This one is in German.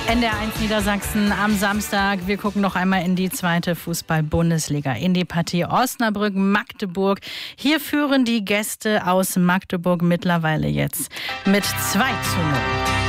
NDR1 Niedersachsen am Samstag. Wir gucken noch einmal in die zweite Fußball-Bundesliga, in die Partie Osnabrück-Magdeburg. Hier führen die Gäste aus Magdeburg mittlerweile jetzt mit 2:0.